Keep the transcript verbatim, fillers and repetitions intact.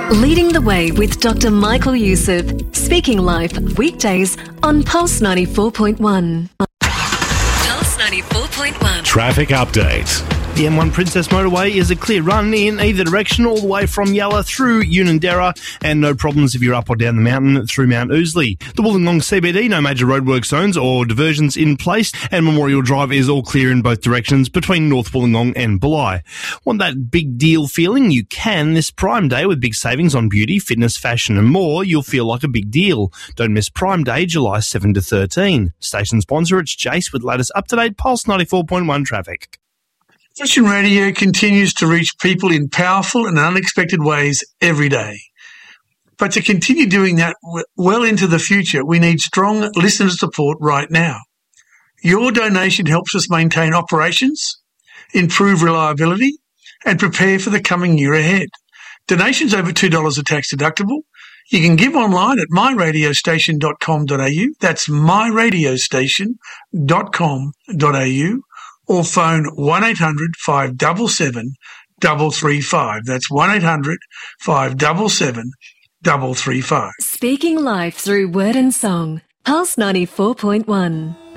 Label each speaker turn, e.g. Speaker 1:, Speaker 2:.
Speaker 1: Leading the Way with Doctor Michael Youssef. Speaking live weekdays on Pulse ninety-four point one. Pulse ninety-four point one.
Speaker 2: Traffic update.
Speaker 3: The M one Princess Motorway is a clear run in either direction all the way from Yalla through Unanderra, and no problems if you're up or down the mountain through Mount Ousley. The Wollongong C B D, no major roadwork zones or diversions in place, and Memorial Drive is all clear in both directions between North Wollongong and Bulli. Want that big deal feeling? You can this Prime Day with big savings on beauty, fitness, fashion and more. You'll feel like a big deal. Don't miss Prime Day, July seventh to thirteen. Station sponsor, it's Jace with latest up-to-date Pulse ninety-four point one traffic.
Speaker 4: Christian Radio continues to reach people in powerful and unexpected ways every day. But to continue doing that well into the future, we need strong listener support right now. Your donation helps us maintain operations, improve reliability, and prepare for the coming year ahead. Donations over two dollars are tax deductible. You can give online at my radio station dot com dot a u. That's my radio station dot com dot a u. Or phone one eight hundred five seven seven three three five. That's one eight hundred five seven seven three three five.
Speaker 1: Speaking live through word and song. Pulse ninety-four point one.